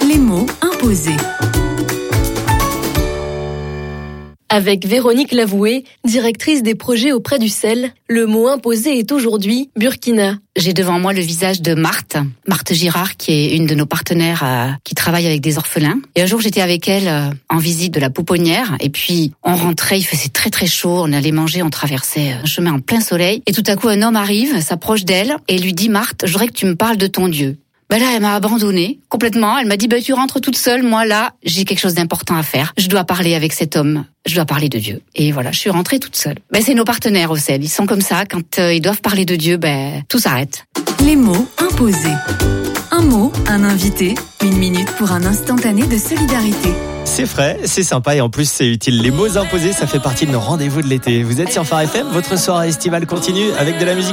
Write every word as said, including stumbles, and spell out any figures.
Les mots imposés. Avec Véronique Lavoué, directrice des projets auprès du C E L, le mot imposé est aujourd'hui Burkina. J'ai devant moi le visage de Marthe, Marthe Girard, qui est une de nos partenaires euh, qui travaille avec des orphelins. Et un jour, j'étais avec elle euh, en visite de la pouponnière. Et puis, on rentrait, il faisait très très chaud. On allait manger, on traversait un chemin en plein soleil. Et tout à coup, un homme arrive, s'approche d'elle et lui dit « Marthe, je voudrais que tu me parles de ton Dieu ». Ben là, elle m'a abandonnée complètement. Elle m'a dit, ben tu rentres toute seule. Moi, là, j'ai quelque chose d'important à faire. Je dois parler avec cet homme. Je dois parler de Dieu. Et voilà, je suis rentrée toute seule. Ben, c'est nos partenaires au C E L. Ils sont comme ça. Quand euh, ils doivent parler de Dieu, ben, tout s'arrête. Les mots imposés. Un mot, un invité. Une minute pour un instantané de solidarité. C'est frais, c'est sympa et en plus c'est utile. Les mots imposés, ça fait partie de nos rendez-vous de l'été. Vous êtes sur Phare F M, votre soirée estivale continue avec de la musique.